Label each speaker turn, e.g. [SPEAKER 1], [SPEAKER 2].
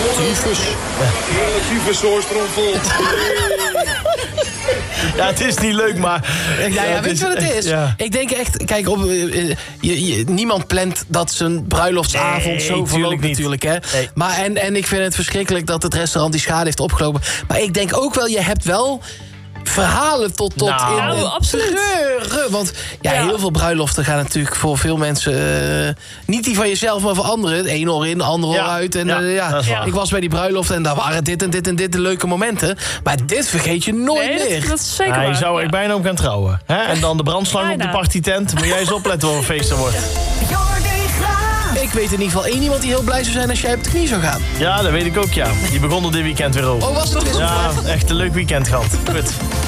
[SPEAKER 1] Tyfus.
[SPEAKER 2] Heerlijk tyfus hoor, stroomvol.
[SPEAKER 3] Ja, het is niet leuk, maar...
[SPEAKER 4] Ja, weet je wat het is?
[SPEAKER 3] Ja.
[SPEAKER 4] Ik denk echt, kijk, niemand plant dat zijn bruiloftsavond zo verloopt natuurlijk. Hè?
[SPEAKER 3] Nee.
[SPEAKER 4] Maar, en ik vind het verschrikkelijk dat het restaurant die schade heeft opgelopen. Maar ik denk ook wel, je hebt wel verhalen tot
[SPEAKER 3] Nou,
[SPEAKER 4] in
[SPEAKER 5] absoluut.
[SPEAKER 4] treuren. Want heel veel bruiloften gaan natuurlijk voor veel mensen... niet die van jezelf, maar voor anderen. Het ene oor in, de andere oor uit. En,
[SPEAKER 3] dat is waar.
[SPEAKER 4] ik was bij die bruiloft en daar waren dit en dit en dit de leuke momenten. Maar dit vergeet je nooit meer.
[SPEAKER 5] Dat is zeker
[SPEAKER 3] Ja, je
[SPEAKER 5] waar.
[SPEAKER 3] zou er bijna om gaan trouwen. Hè? En dan de brandslang op de
[SPEAKER 5] Bijna.
[SPEAKER 3] partytent. Moet jij eens opletten wat een feest er wordt.
[SPEAKER 1] Jordi Graaf.
[SPEAKER 4] Ik weet in ieder geval één iemand die heel blij zou zijn als jij op de knie zou gaan.
[SPEAKER 3] Ja, dat weet ik ook, ja. Die begon er dit weekend weer over.
[SPEAKER 4] Oh, was het weer zo?
[SPEAKER 3] Ja, echt een leuk weekend gehad. Goed.